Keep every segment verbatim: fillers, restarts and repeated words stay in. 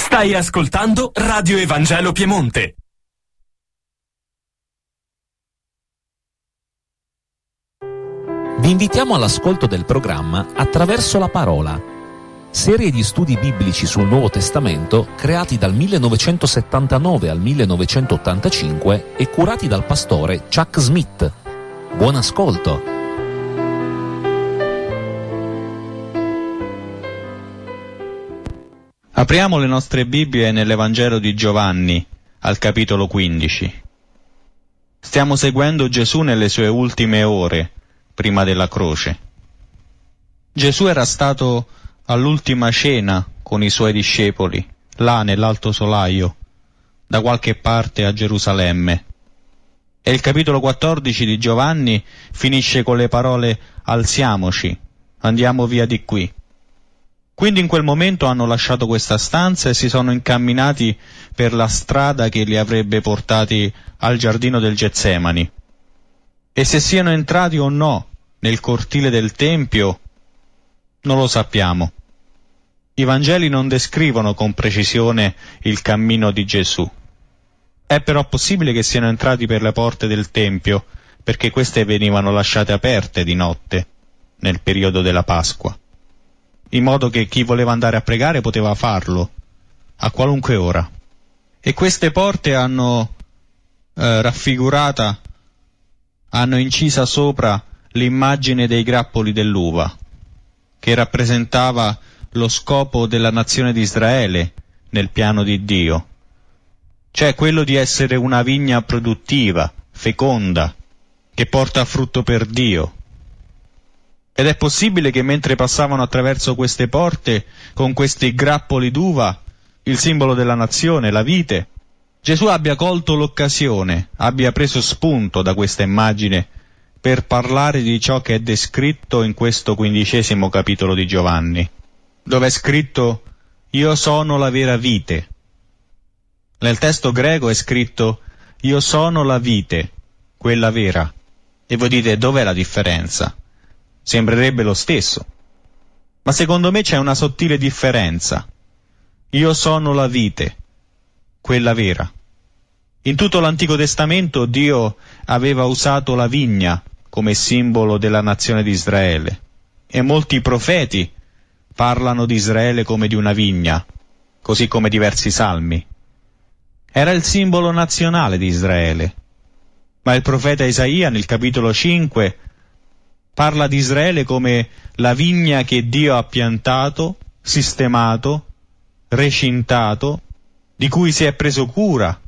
Stai ascoltando Radio Evangelo Piemonte. Vi invitiamo all'ascolto del programma Attraverso la Parola, serie di studi biblici sul Nuovo Testamento creati dal millenovecentosettantanove al millenovecentottantacinque e curati dal pastore Chuck Smith. Buon ascolto! Apriamo le nostre Bibbie nell'Evangelo di Giovanni, al capitolo quindici. Stiamo seguendo Gesù nelle sue ultime ore, prima della croce. Gesù era stato all'ultima cena con i suoi discepoli, là nell'Alto Solaio, da qualche parte a Gerusalemme. E il capitolo quattordici di Giovanni finisce con le parole «Alziamoci, andiamo via di qui». Quindi in quel momento hanno lasciato questa stanza e si sono incamminati per la strada che li avrebbe portati al giardino del Getsemani. E se siano entrati o no nel cortile del Tempio, non lo sappiamo. I Vangeli non descrivono con precisione il cammino di Gesù. È però possibile che siano entrati per le porte del Tempio, perché queste venivano lasciate aperte di notte, nel periodo della Pasqua, in modo che chi voleva andare a pregare poteva farlo, a qualunque ora. E queste porte hanno eh, raffigurata, hanno incisa sopra l'immagine dei grappoli dell'uva, che rappresentava lo scopo della nazione di Israele nel piano di Dio, cioè quello di essere una vigna produttiva, feconda, che porta frutto per Dio. Ed è possibile che mentre passavano attraverso queste porte, con questi grappoli d'uva, il simbolo della nazione, la vite, Gesù abbia colto l'occasione, abbia preso spunto da questa immagine per parlare di ciò che è descritto in questo quindicesimo capitolo di Giovanni, dove è scritto «Io sono la vera vite». Nel testo greco è scritto «Io sono la vite, quella vera». E voi dite, dov'è la differenza? Sembrerebbe lo stesso. Ma secondo me c'è una sottile differenza. Io sono la vite, quella vera. In tutto l'Antico Testamento Dio aveva usato la vigna come simbolo della nazione di Israele. E molti profeti parlano di Israele come di una vigna, così come diversi salmi. Era il simbolo nazionale di Israele. Ma il profeta Isaia nel capitolo cinque parla di Israele come la vigna che Dio ha piantato, sistemato, recintato, di cui si è preso cura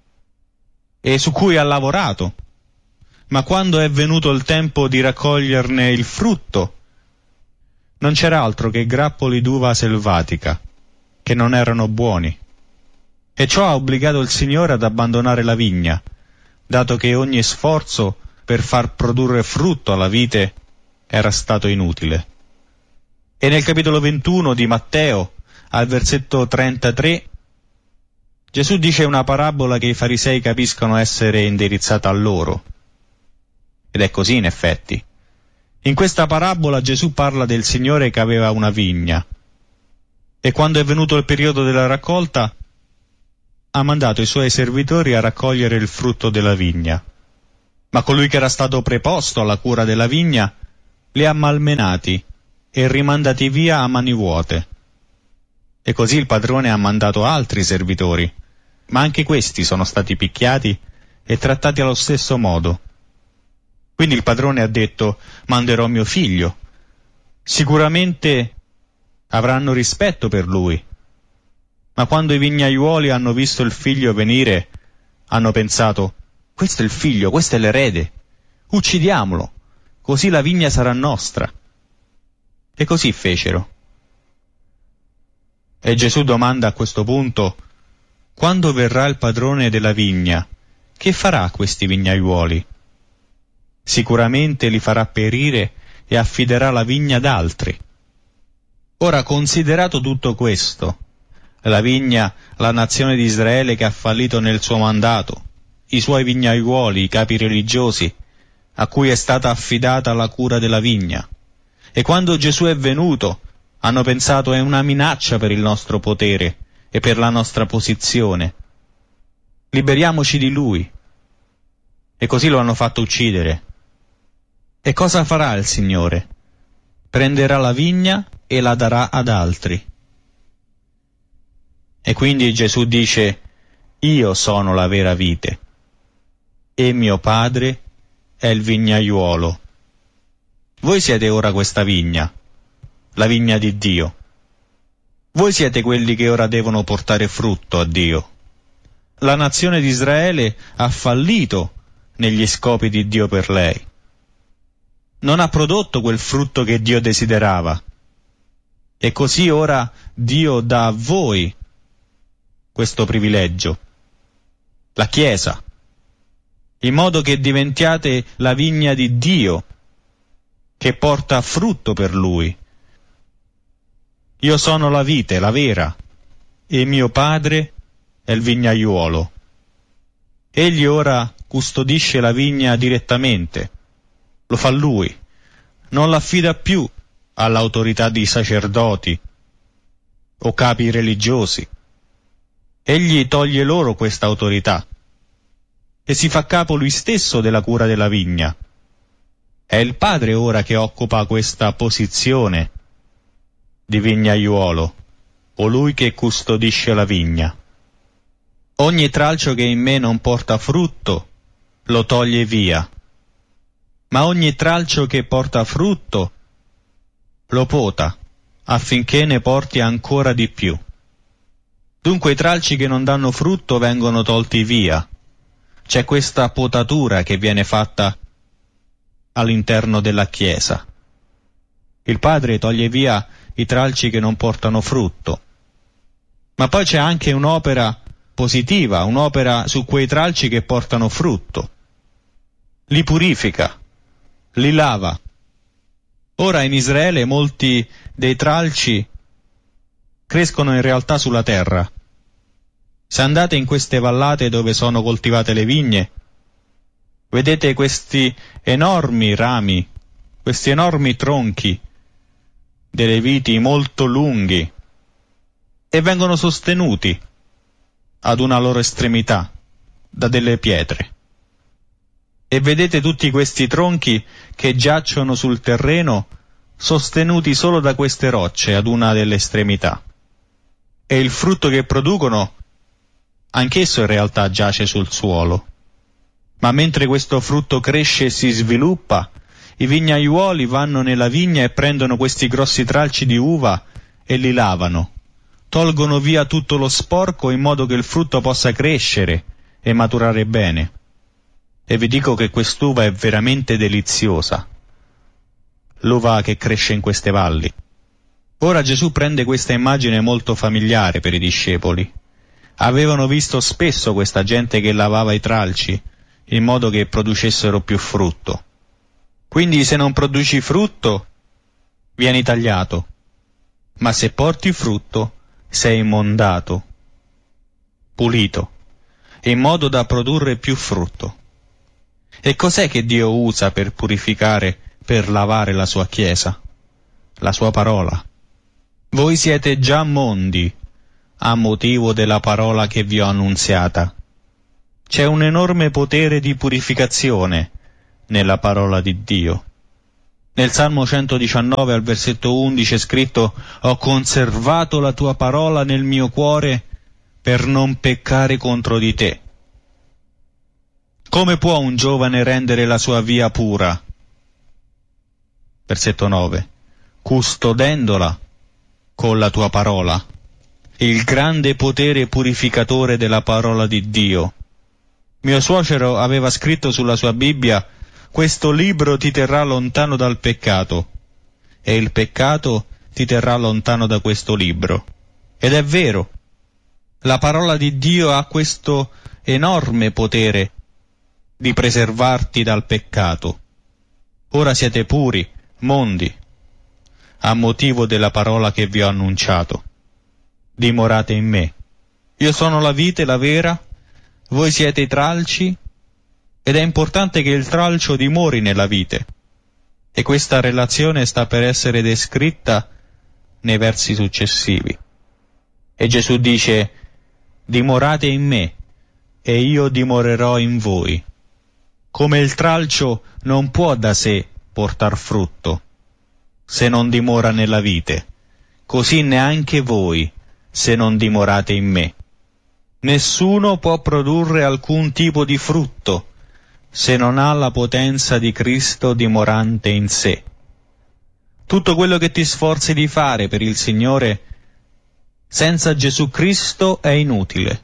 e su cui ha lavorato. Ma quando è venuto il tempo di raccoglierne il frutto, non c'era altro che grappoli d'uva selvatica, che non erano buoni. E ciò ha obbligato il Signore ad abbandonare la vigna, dato che ogni sforzo per far produrre frutto alla vite era stato inutile. E nel capitolo ventuno di Matteo, al versetto trentatré, Gesù dice una parabola che i farisei capiscono essere indirizzata a loro. Ed è così in effetti. In questa parabola Gesù parla del Signore che aveva una vigna, e quando è venuto il periodo della raccolta ha mandato i suoi servitori a raccogliere il frutto della vigna. Ma colui che era stato preposto alla cura della vigna li ha malmenati e rimandati via a mani vuote. E così il padrone ha mandato altri servitori, ma anche questi sono stati picchiati e trattati allo stesso modo. Quindi il padrone ha detto: manderò mio figlio. Sicuramente avranno rispetto per lui. Ma quando i vignaiuoli hanno visto il figlio venire, hanno pensato: questo è il figlio, questo è l'erede, uccidiamolo, così la vigna sarà nostra. E così fecero. E Gesù domanda a questo punto: quando verrà il padrone della vigna, che farà a questi vignaiuoli? Sicuramente li farà perire e affiderà la vigna ad altri. Ora, considerato tutto questo, la vigna, la nazione di Israele che ha fallito nel suo mandato, i suoi vignaiuoli, i capi religiosi, a cui è stata affidata la cura della vigna. E quando Gesù è venuto, hanno pensato: è una minaccia per il nostro potere, e per la nostra posizione. Liberiamoci di lui. E così lo hanno fatto uccidere. E cosa farà il Signore? Prenderà la vigna e la darà ad altri. E quindi Gesù dice: io sono la vera vite, e mio Padre è il vignaiuolo. Voi siete ora questa vigna, la vigna di Dio. Voi siete quelli che ora devono portare frutto a Dio. La nazione di Israele ha fallito negli scopi di Dio per lei. Non ha prodotto quel frutto che Dio desiderava. E così ora Dio dà a voi questo privilegio, la Chiesa, in modo che diventiate la vigna di Dio, che porta frutto per Lui. Io sono la vite, la vera, e mio Padre è il vignaiuolo. Egli ora custodisce la vigna direttamente, lo fa Lui, non l'affida più all'autorità di sacerdoti o capi religiosi. Egli toglie loro questa autorità e si fa capo lui stesso della cura della vigna. È il Padre ora che occupa questa posizione di vignaiuolo, colui che custodisce la vigna. Ogni tralcio che in me non porta frutto lo toglie via, ma ogni tralcio che porta frutto lo pota, affinché ne porti ancora di più. Dunque i tralci che non danno frutto vengono tolti via. C'è questa potatura che viene fatta all'interno della Chiesa. Il Padre toglie via i tralci che non portano frutto. Ma poi c'è anche un'opera positiva, un'opera su quei tralci che portano frutto. Li purifica, li lava. Ora in Israele molti dei tralci crescono in realtà sulla terra. Se andate in queste vallate dove sono coltivate le vigne, vedete questi enormi rami, questi enormi tronchi delle viti molto lunghi, e vengono sostenuti ad una loro estremità da delle pietre. E vedete tutti questi tronchi che giacciono sul terreno, sostenuti solo da queste rocce ad una delle estremità. E il frutto che producono, anch'esso in realtà giace sul suolo. Ma mentre questo frutto cresce e si sviluppa, i vignaiuoli vanno nella vigna e prendono questi grossi tralci di uva e li lavano. Tolgono via tutto lo sporco in modo che il frutto possa crescere e maturare bene. E vi dico che quest'uva è veramente deliziosa, l'uva che cresce in queste valli. Ora Gesù prende questa immagine molto familiare per i discepoli. Avevano visto spesso questa gente che lavava i tralci in modo che producessero più frutto. Quindi se non produci frutto, vieni tagliato, ma se porti frutto, sei mondato, pulito, in modo da produrre più frutto. E cos'è che Dio usa per purificare, per lavare la sua Chiesa? La sua parola. Voi siete già mondi a motivo della parola che vi ho annunziata. C'è un enorme potere di purificazione nella parola di Dio. Nel Salmo centodiciannove al versetto undici è scritto: ho conservato la tua parola nel mio cuore per non peccare contro di te. Come può un giovane rendere la sua via pura? Versetto nove. Custodendola con la tua parola. Il grande potere purificatore della parola di Dio. Mio suocero aveva scritto sulla sua Bibbia: questo libro ti terrà lontano dal peccato, e il peccato ti terrà lontano da questo libro. Ed è vero, la parola di Dio ha questo enorme potere di preservarti dal peccato. Ora siete puri, mondi, a motivo della parola che vi ho annunciato. Dimorate in me. Io sono la vite, la vera, voi siete i tralci, ed è importante che il tralcio dimori nella vite. E questa relazione sta per essere descritta nei versi successivi. E Gesù dice: dimorate in me, e io dimorerò in voi. Come il tralcio non può da sé portar frutto, se non dimora nella vite, così neanche voi, se non dimorate in me. Nessuno può produrre alcun tipo di frutto, se non ha la potenza di Cristo dimorante in sé. Tutto quello che ti sforzi di fare per il Signore, senza Gesù Cristo è inutile.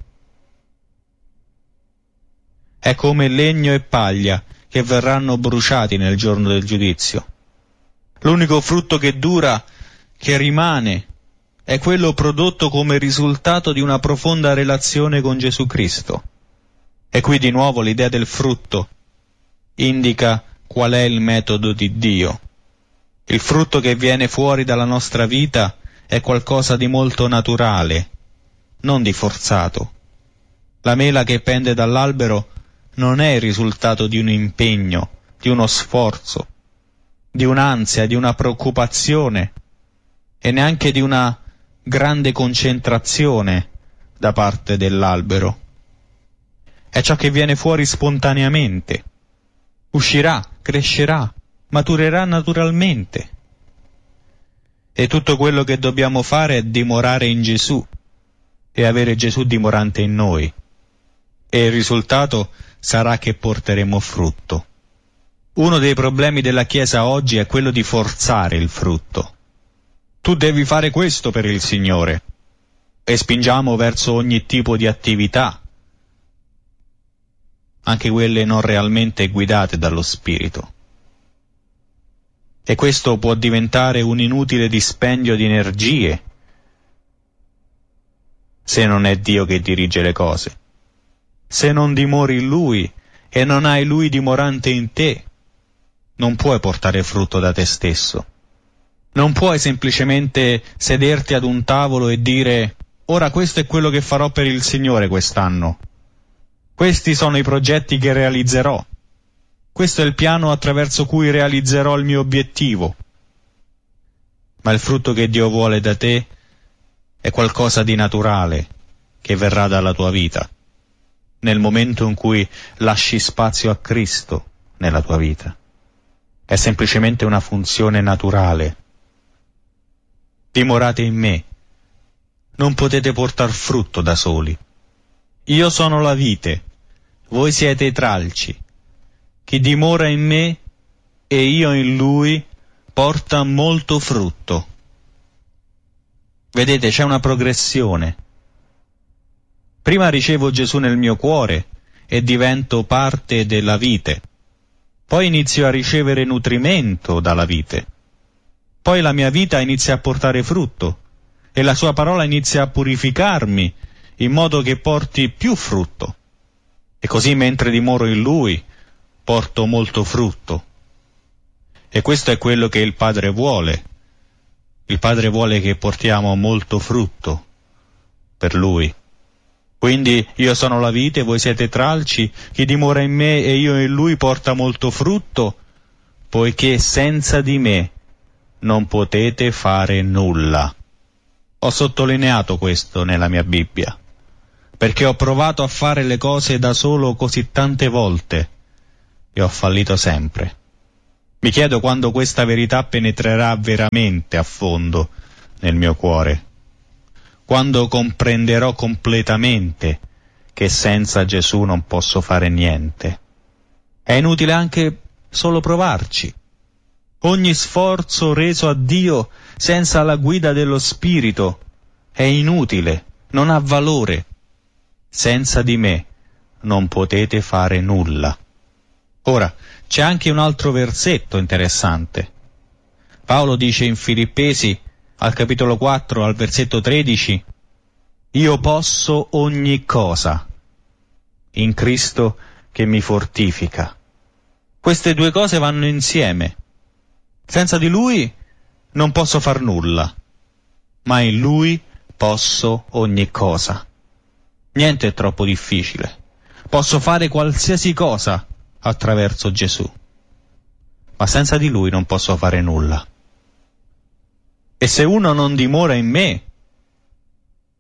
È come legno e paglia che verranno bruciati nel giorno del giudizio. L'unico frutto che dura, che rimane, è quello prodotto come risultato di una profonda relazione con Gesù Cristo. E qui di nuovo l'idea del frutto indica qual è il metodo di Dio. Il frutto che viene fuori dalla nostra vita è qualcosa di molto naturale, non di forzato. La mela che pende dall'albero non è il risultato di un impegno, di uno sforzo, di un'ansia, di una preoccupazione e neanche di una grande concentrazione da parte dell'albero. È ciò che viene fuori spontaneamente. Uscirà, crescerà, maturerà naturalmente. E tutto quello che dobbiamo fare è dimorare in Gesù e avere Gesù dimorante in noi. E il risultato sarà che porteremo frutto. Uno dei problemi della Chiesa oggi è quello di forzare il frutto. Tu devi fare questo per il Signore. E spingiamo verso ogni tipo di attività, anche quelle non realmente guidate dallo Spirito. E questo può diventare un inutile dispendio di energie, se non è Dio che dirige le cose. Se non dimori in Lui e non hai Lui dimorante in te, non puoi portare frutto da te stesso. Non puoi semplicemente sederti ad un tavolo e dire: ora questo è quello che farò per il Signore quest'anno. Questi sono i progetti che realizzerò. Questo è il piano attraverso cui realizzerò il mio obiettivo. Ma il frutto che Dio vuole da te è qualcosa di naturale che verrà dalla tua vita, nel momento in cui lasci spazio a Cristo nella tua vita. È semplicemente una funzione naturale. Dimorate in me. Non potete portar frutto da soli. Io sono la vite, voi siete i tralci. Chi dimora in me e io in lui porta molto frutto. Vedete, c'è una progressione. Prima ricevo Gesù nel mio cuore e divento parte della vite. Poi inizio a ricevere nutrimento dalla vite. Poi la mia vita inizia a portare frutto e la sua parola inizia a purificarmi in modo che porti più frutto. E così mentre dimoro in lui porto molto frutto. E questo è quello che il Padre vuole. Il Padre vuole che portiamo molto frutto per Lui. Quindi io sono la vite, voi siete tralci, chi dimora in me e io in Lui porta molto frutto, poiché senza di me non potete fare nulla. Ho sottolineato questo nella mia Bibbia, perché ho provato a fare le cose da solo così tante volte e ho fallito sempre. Mi chiedo quando questa verità penetrerà veramente a fondo nel mio cuore, quando comprenderò completamente che senza Gesù non posso fare niente. È inutile anche solo provarci. Ogni sforzo reso a Dio senza la guida dello Spirito è inutile, non ha valore. Senza di me non potete fare nulla. Ora, c'è anche un altro versetto interessante. Paolo dice in Filippesi, al capitolo quattro, al versetto tredici, io posso ogni cosa in Cristo che mi fortifica. Queste due cose vanno insieme. Senza di Lui non posso far nulla, ma in Lui posso ogni cosa. Niente è troppo difficile. Posso fare qualsiasi cosa attraverso Gesù, ma senza di Lui non posso fare nulla. E se uno non dimora in me,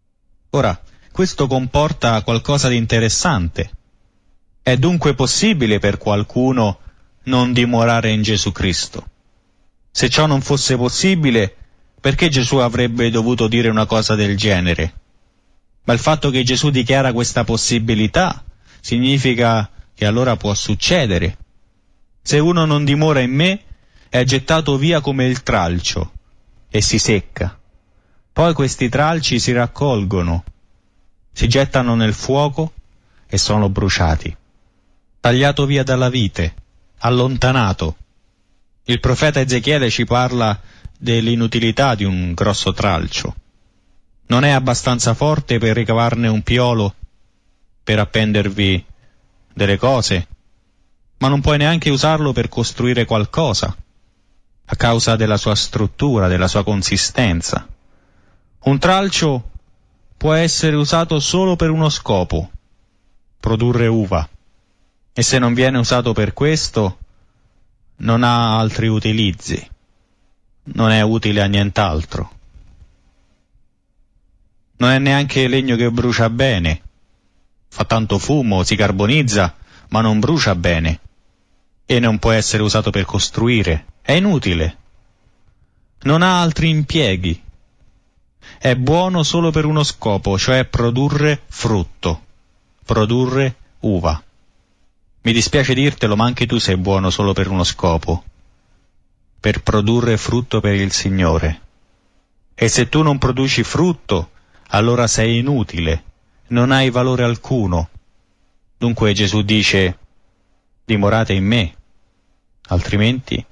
Ora, questo comporta qualcosa di interessante. È dunque possibile per qualcuno non dimorare in Gesù Cristo? Se ciò non fosse possibile, perché Gesù avrebbe dovuto dire una cosa del genere? Ma il fatto che Gesù dichiara questa possibilità significa che allora può succedere. Se uno non dimora in me, è gettato via come il tralcio e si secca. Poi questi tralci si raccolgono, si gettano nel fuoco e sono bruciati. Tagliato via dalla vite, allontanato. Il profeta Ezechiele ci parla dell'inutilità di un grosso tralcio. Non è abbastanza forte per ricavarne un piolo, per appendervi delle cose, ma non puoi neanche usarlo per costruire qualcosa, a causa della sua struttura, della sua consistenza. Un tralcio può essere usato solo per uno scopo, produrre uva, e se non viene usato per questo, non ha altri utilizzi, non è utile a nient'altro. Non è neanche legno che brucia bene, fa tanto fumo, si carbonizza, ma non brucia bene, e non può essere usato per costruire, è inutile. Non ha altri impieghi. È buono solo per uno scopo, cioè produrre frutto, produrre uva. Mi dispiace dirtelo, ma anche tu sei buono solo per uno scopo, per produrre frutto per il Signore. E se tu non produci frutto, allora sei inutile, non hai valore alcuno. Dunque Gesù dice: dimorate in me, altrimenti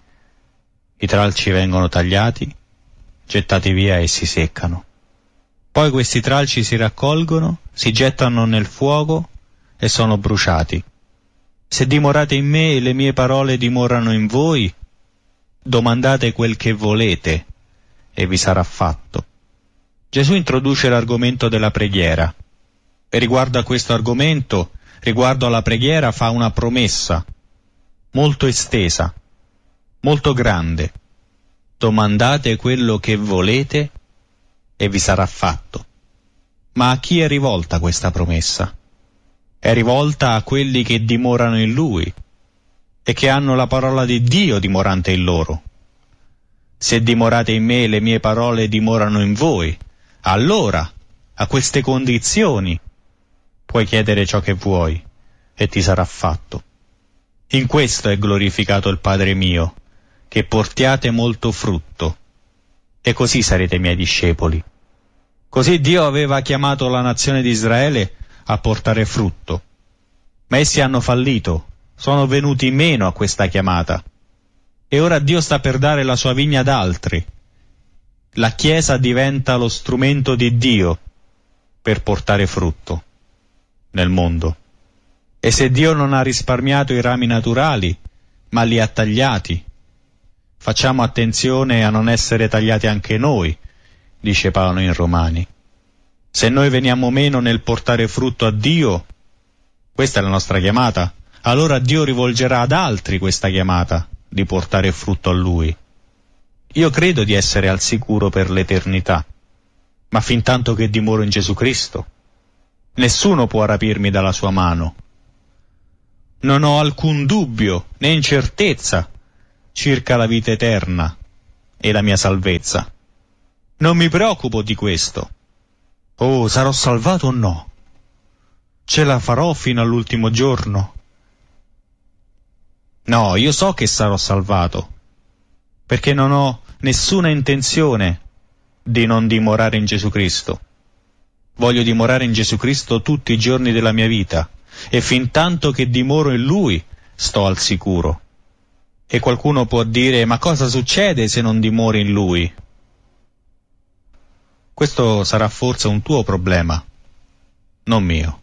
i tralci vengono tagliati, gettati via e si seccano. Poi questi tralci si raccolgono, si gettano nel fuoco e sono bruciati. Se dimorate in me e le mie parole dimorano in voi, domandate quel che volete e vi sarà fatto. Gesù introduce l'argomento della preghiera e riguardo a questo argomento, riguardo alla preghiera, fa una promessa molto estesa, molto grande. Domandate quello che volete e vi sarà fatto. Ma a chi è rivolta questa promessa? È rivolta a quelli che dimorano in Lui e che hanno la parola di Dio dimorante in loro. Se dimorate in me e le mie parole dimorano in voi, allora, a queste condizioni, puoi chiedere ciò che vuoi e ti sarà fatto. In questo è glorificato il Padre mio, che portiate molto frutto, e così sarete miei discepoli. Così Dio aveva chiamato la nazione di Israele a portare frutto, ma essi hanno fallito, sono venuti meno a questa chiamata, e ora Dio sta per dare la sua vigna ad altri. La Chiesa diventa lo strumento di Dio per portare frutto nel mondo. E se Dio non ha risparmiato i rami naturali, ma li ha tagliati, facciamo attenzione a non essere tagliati anche noi, dice Paolo in Romani. Se noi veniamo meno nel portare frutto a Dio, questa è la nostra chiamata, allora Dio rivolgerà ad altri questa chiamata di portare frutto a Lui. Io credo di essere al sicuro per l'eternità, ma fin tanto che dimoro in Gesù Cristo, nessuno può rapirmi dalla sua mano. Non ho alcun dubbio né incertezza circa la vita eterna e la mia salvezza. Non mi preoccupo di questo. Oh, sarò salvato o no? Ce la farò fino all'ultimo giorno? No, io so che sarò salvato, perché non ho nessuna intenzione di non dimorare in Gesù Cristo. Voglio dimorare in Gesù Cristo tutti i giorni della mia vita, e fin tanto che dimoro in Lui sto al sicuro. E qualcuno può dire: ma cosa succede se non dimori in Lui? Questo sarà forse un tuo problema, non mio.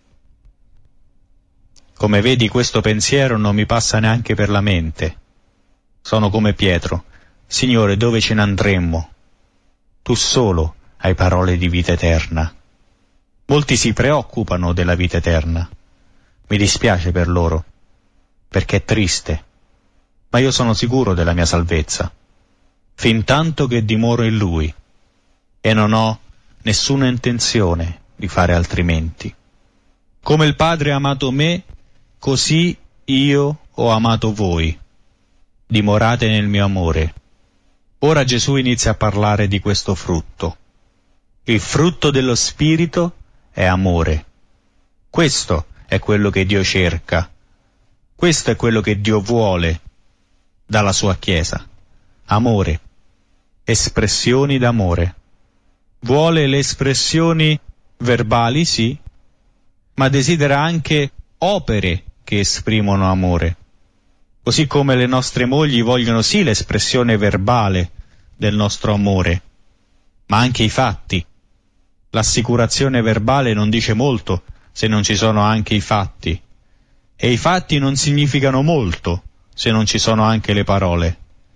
Come vedi, questo pensiero non mi passa neanche per la mente. Sono come Pietro: Signore, dove ce ne andremmo? Tu solo hai parole di vita eterna. Molti si preoccupano della vita eterna. Mi dispiace per loro, perché è triste, ma io sono sicuro della mia salvezza, fin tanto che dimoro in Lui, e non ho nessuna intenzione di fare altrimenti. Come il Padre ha amato me, così io ho amato voi. Dimorate nel mio amore. Ora Gesù inizia a parlare di questo frutto. Il frutto dello Spirito è amore. Questo è quello che Dio cerca. Questo è quello che Dio vuole dalla sua Chiesa. Amore. Espressioni d'amore. Vuole le espressioni verbali, sì, ma desidera anche opere che esprimono amore. Così come le nostre mogli vogliono sì l'espressione verbale del nostro amore, ma anche i fatti. L'assicurazione verbale non dice molto se non ci sono anche i fatti, e i fatti non significano molto se non ci sono anche le parole.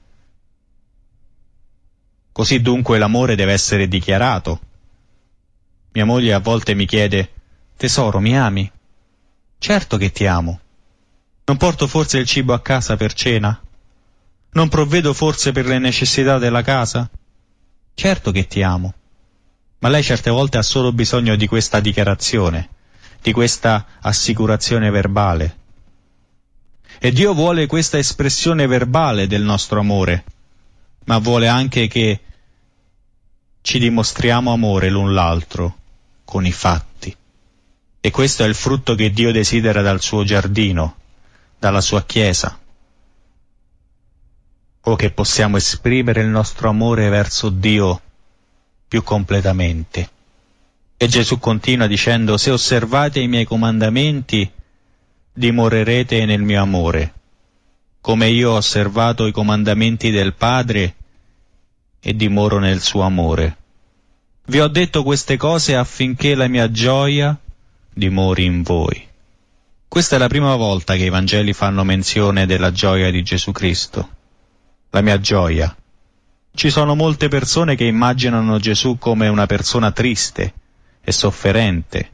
Così dunque l'amore deve essere dichiarato. Mia moglie a volte mi chiede: tesoro, mi ami? Certo che ti amo. Non porto forse il cibo a casa per cena? Non provvedo forse per le necessità della casa? Certo che ti amo. Ma lei certe volte ha solo bisogno di questa dichiarazione, di questa assicurazione verbale. E Dio vuole questa espressione verbale del nostro amore, ma vuole anche che ci dimostriamo amore l'un l'altro con i fatti. E questo è il frutto che Dio desidera dal suo giardino, dalla sua Chiesa. O che possiamo esprimere il nostro amore verso Dio più completamente. E Gesù continua dicendo: se osservate i miei comandamenti, dimorerete nel mio amore, come io ho osservato i comandamenti del Padre e dimoro nel suo amore. Vi ho detto queste cose affinché la mia gioia dimori in voi. Questa è la prima volta che i Vangeli fanno menzione della gioia di Gesù Cristo. La mia gioia. Ci sono molte persone che immaginano Gesù come una persona triste e sofferente,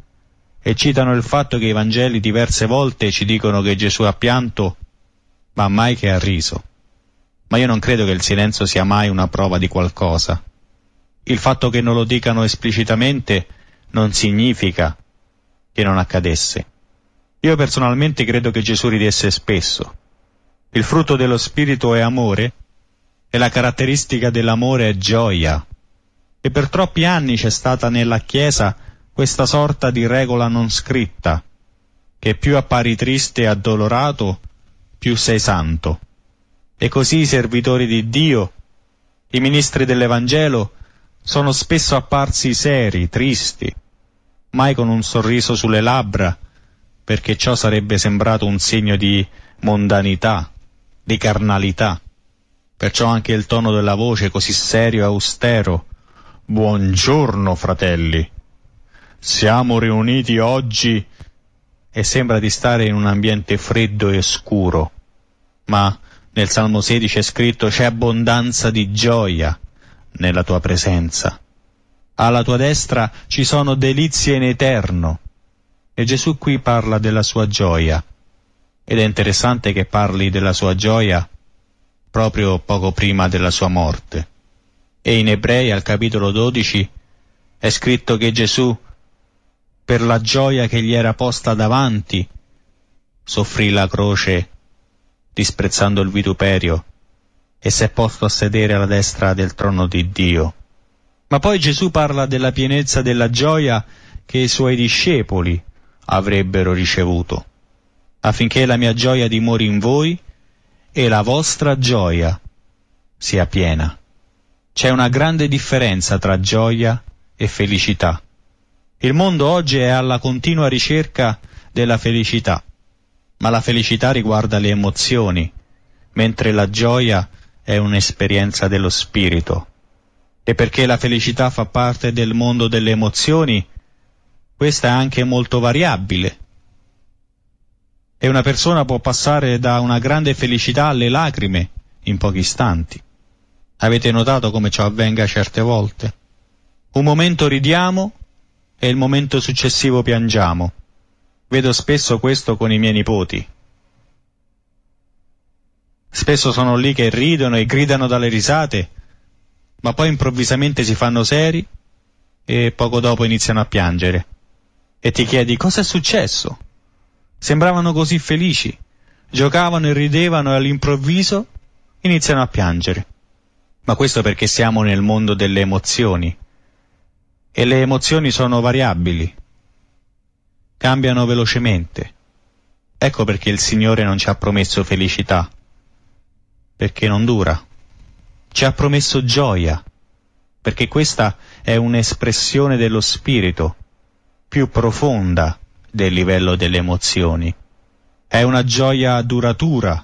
e citano il fatto che i Vangeli diverse volte ci dicono che Gesù ha pianto, ma mai che ha riso. Ma io non credo che il silenzio sia mai una prova di qualcosa. Il fatto che non lo dicano esplicitamente non significa che non accadesse. Io personalmente credo che Gesù ridesse spesso. Il frutto dello Spirito è amore, e la caratteristica dell'amore è gioia. E per troppi anni c'è stata nella Chiesa questa sorta di regola non scritta, che più appari triste e addolorato, più sei santo. E così i servitori di Dio, i ministri dell'Evangelo, sono spesso apparsi seri, tristi, mai con un sorriso sulle labbra, perché ciò sarebbe sembrato un segno di mondanità, di carnalità. Perciò anche il tono della voce così serio e austero: buongiorno fratelli, siamo riuniti oggi, e sembra di stare in un ambiente freddo e scuro. Ma nel Salmo sedici è scritto: c'è abbondanza di gioia nella tua presenza. Alla tua destra ci sono delizie in eterno. E Gesù qui parla della sua gioia. Ed è interessante che parli della sua gioia proprio poco prima della sua morte. E in Ebrei al capitolo dodici è scritto che Gesù, per la gioia che gli era posta davanti, soffrì la croce disprezzando il vituperio e si è posto a sedere alla destra del trono di Dio. Ma poi Gesù parla della pienezza della gioia che i suoi discepoli avrebbero ricevuto, affinché la mia gioia dimori in voi e la vostra gioia sia piena. C'è una grande differenza tra gioia e felicità. Il mondo oggi è alla continua ricerca della felicità, ma la felicità riguarda le emozioni, mentre la gioia è un'esperienza dello spirito. E perché la felicità fa parte del mondo delle emozioni, questa è anche molto variabile. E una persona può passare da una grande felicità alle lacrime in pochi istanti. Avete notato come ciò avvenga certe volte? Un momento ridiamo e il momento successivo piangiamo. Vedo spesso questo con i miei nipoti. Spesso sono lì che ridono e gridano dalle risate, ma poi improvvisamente si fanno seri e poco dopo iniziano a piangere. E ti chiedi cosa è successo? Sembravano così felici, giocavano e ridevano e all'improvviso iniziano a piangere. Ma questo perché siamo nel mondo delle emozioni. E le emozioni sono variabili, cambiano velocemente. Ecco perché il Signore non ci ha promesso felicità, perché non dura. Ci ha promesso gioia, perché questa è un'espressione dello spirito, più profonda del livello delle emozioni. È una gioia duratura,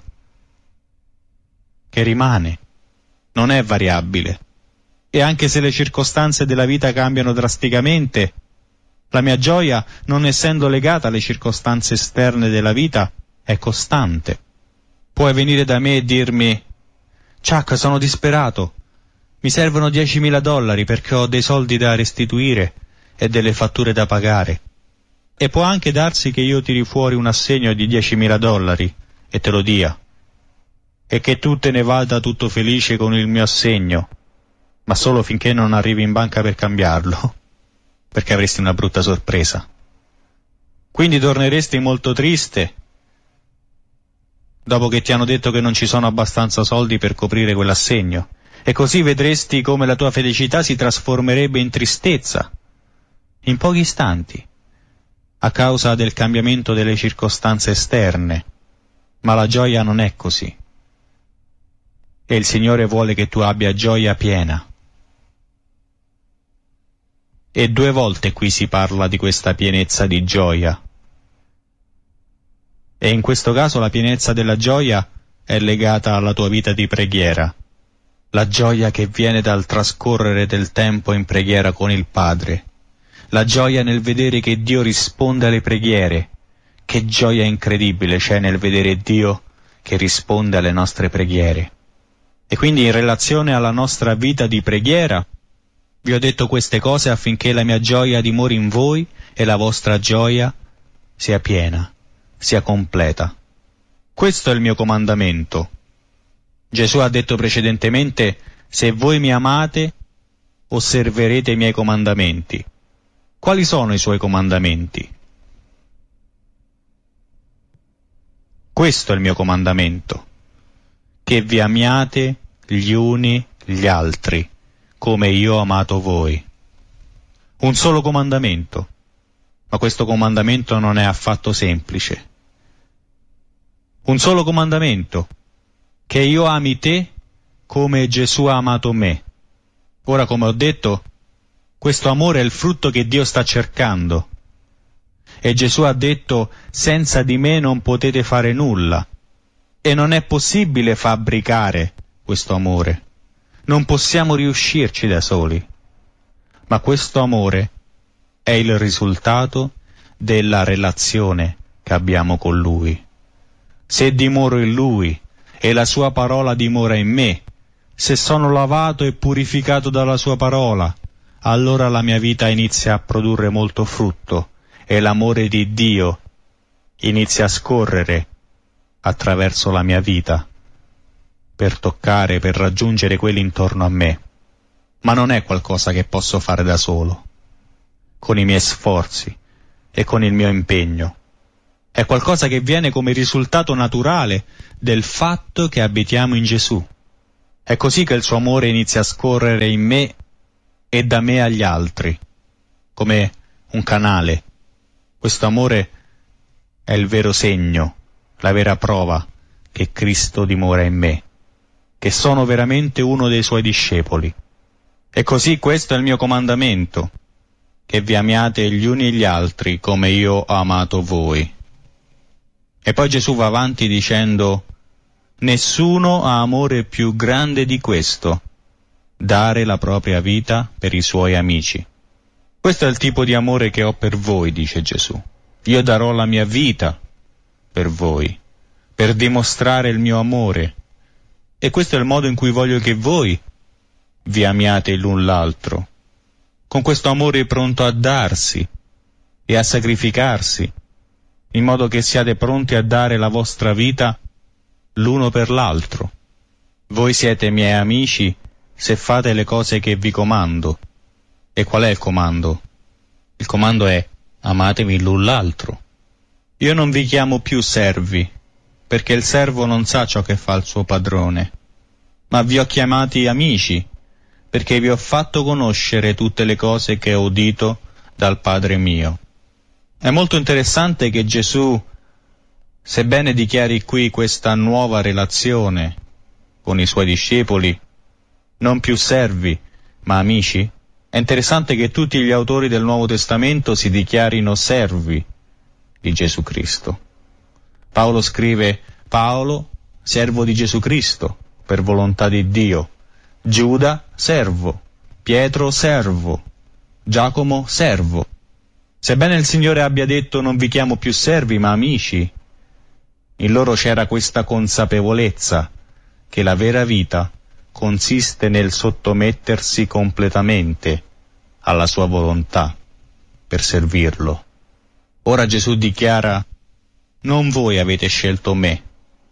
che rimane, non è variabile. E anche se le circostanze della vita cambiano drasticamente, la mia gioia, non essendo legata alle circostanze esterne della vita, è costante. Puoi venire da me e dirmi: Chuck, sono disperato, mi servono diecimila dollari perché ho dei soldi da restituire e delle fatture da pagare. E può anche darsi che io tiri fuori un assegno di diecimila dollari e te lo dia, e che tu te ne vada tutto felice con il mio assegno, ma solo finché non arrivi in banca per cambiarlo, perché avresti una brutta sorpresa. Quindi torneresti molto triste dopo che ti hanno detto che non ci sono abbastanza soldi per coprire quell'assegno, e così vedresti come la tua felicità si trasformerebbe in tristezza in pochi istanti a causa del cambiamento delle circostanze esterne. Ma la gioia non è così, e il Signore vuole che tu abbia gioia piena. E due volte qui si parla di questa pienezza di gioia. E in questo caso la pienezza della gioia è legata alla tua vita di preghiera. La gioia che viene dal trascorrere del tempo in preghiera con il Padre. La gioia nel vedere che Dio risponde alle preghiere. Che gioia incredibile c'è nel vedere Dio che risponde alle nostre preghiere. E quindi in relazione alla nostra vita di preghiera, vi ho detto queste cose affinché la mia gioia dimori in voi e la vostra gioia sia piena, sia completa. Questo è il mio comandamento. Gesù ha detto precedentemente: se voi mi amate, osserverete i miei comandamenti. Quali sono i suoi comandamenti? Questo è il mio comandamento, che vi amiate gli uni gli altri, come io ho amato voi. Un solo comandamento, ma questo comandamento non è affatto semplice. Un solo comandamento, che io ami te come Gesù ha amato me. Ora, come ho detto, questo amore è il frutto che Dio sta cercando. E Gesù ha detto: senza di me non potete fare nulla. E non è possibile fabbricare questo amore. Non possiamo riuscirci da soli. Ma questo amore è il risultato della relazione che abbiamo con Lui. Se dimoro in Lui e la Sua parola dimora in me, se sono lavato e purificato dalla Sua parola, allora la mia vita inizia a produrre molto frutto e l'amore di Dio inizia a scorrere attraverso la mia vita per toccare, per raggiungere quelli intorno a me. Ma non è qualcosa che posso fare da solo, con i miei sforzi e con il mio impegno. È qualcosa che viene come risultato naturale del fatto che abitiamo in Gesù. È così che il suo amore inizia a scorrere in me e da me agli altri, come un canale. Questo amore è il vero segno, la vera prova che Cristo dimora in me, che sono veramente uno dei suoi discepoli. E così questo è il mio comandamento, che vi amiate gli uni gli altri come io ho amato voi. E poi Gesù va avanti dicendo: nessuno ha amore più grande di questo, dare la propria vita per i suoi amici. Questo è il tipo di amore che ho per voi, dice Gesù. Io darò la mia vita per voi, per dimostrare il mio amore. E questo è il modo in cui voglio che voi vi amiate l'un l'altro, con questo amore pronto a darsi e a sacrificarsi, in modo che siate pronti a dare la vostra vita l'uno per l'altro. Voi siete miei amici se fate le cose che vi comando. E qual è il comando? Il comando è: amatevi l'un l'altro. Io non vi chiamo più servi, perché il servo non sa ciò che fa il suo padrone, ma vi ho chiamati amici, perché vi ho fatto conoscere tutte le cose che ho udito dal Padre mio. È molto interessante che Gesù, sebbene dichiari qui questa nuova relazione con i suoi discepoli, non più servi, ma amici, è interessante che tutti gli autori del Nuovo Testamento si dichiarino servi di Gesù Cristo. Paolo scrive: Paolo, servo di Gesù Cristo, per volontà di Dio. Giuda, servo. Pietro, servo. Giacomo, servo. Sebbene il Signore abbia detto: non vi chiamo più servi, ma amici, in loro c'era questa consapevolezza che la vera vita consiste nel sottomettersi completamente alla sua volontà per servirlo. Ora Gesù dichiara: non voi avete scelto me,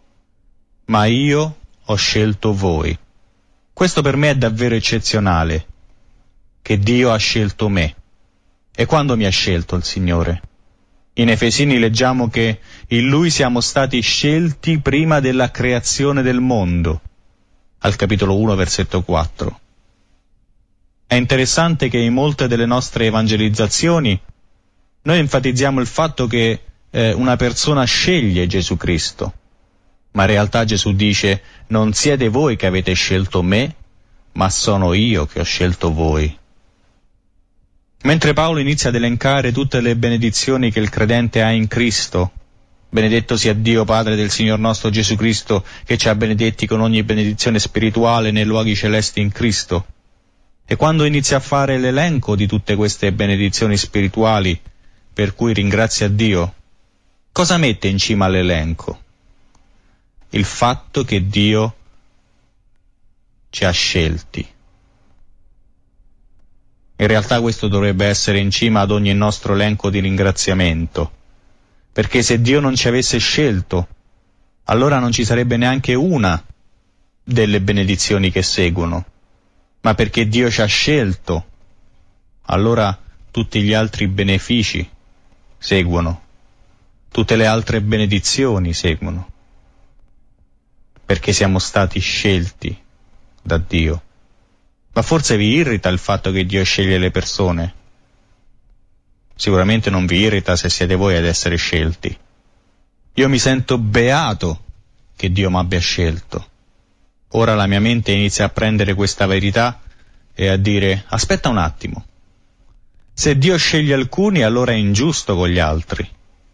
ma io ho scelto voi. Questo per me è davvero eccezionale, che Dio ha scelto me. E quando mi ha scelto il Signore? In Efesini leggiamo che in Lui siamo stati scelti prima della creazione del mondo, al capitolo uno, versetto quattro. È interessante che in molte delle nostre evangelizzazioni noi enfatizziamo il fatto che eh, una persona sceglie Gesù Cristo, ma in realtà Gesù dice: non siete voi che avete scelto me, ma sono io che ho scelto voi. Mentre Paolo inizia ad elencare tutte le benedizioni che il credente ha in Cristo, benedetto sia Dio Padre del Signor nostro Gesù Cristo, che ci ha benedetti con ogni benedizione spirituale nei luoghi celesti in Cristo, e quando inizia a fare l'elenco di tutte queste benedizioni spirituali per cui ringrazia Dio, cosa mette in cima all'elenco? Il fatto che Dio ci ha scelti. In realtà questo dovrebbe essere in cima ad ogni nostro elenco di ringraziamento, perché se Dio non ci avesse scelto, allora non ci sarebbe neanche una delle benedizioni che seguono, ma perché Dio ci ha scelto, allora tutti gli altri benefici seguono, tutte le altre benedizioni seguono, perché siamo stati scelti da Dio. Ma forse vi irrita il fatto che Dio sceglie le persone? Sicuramente non vi irrita se siete voi ad essere scelti. Io mi sento beato che Dio mi abbia scelto. Ora la mia mente inizia a prendere questa verità e a dire: aspetta un attimo, se Dio sceglie alcuni, allora è ingiusto con gli altri.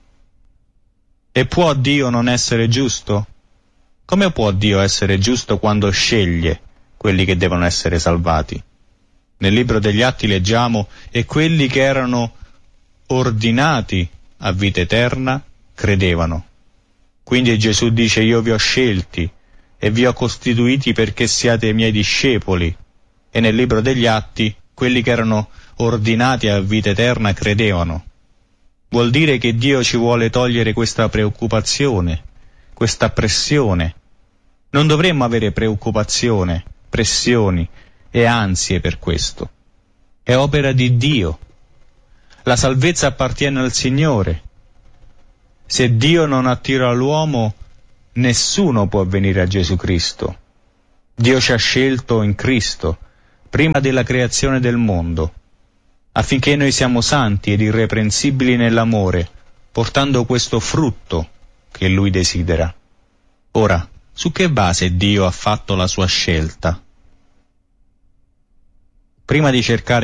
E può Dio non essere giusto? Come può Dio essere giusto quando sceglie quelli che devono essere salvati? Nel libro degli Atti leggiamo: e quelli che erano ordinati a vita eterna credevano. Quindi Gesù dice: io vi ho scelti e vi ho costituiti perché siate miei discepoli. E nel libro degli Atti quelli che erano ordinati a vita eterna credevano. Vuol dire che Dio ci vuole togliere questa preoccupazione, questa pressione. Non dovremmo avere preoccupazione, pressioni e ansie per questo. È opera di Dio. La salvezza appartiene al Signore. Se Dio non attira l'uomo, nessuno può venire a Gesù Cristo. Dio ci ha scelto in Cristo, prima della creazione del mondo, affinché noi siamo santi ed irreprensibili nell'amore, portando questo frutto che Lui desidera. Ora, su che base Dio ha fatto la sua scelta? Prima di cercare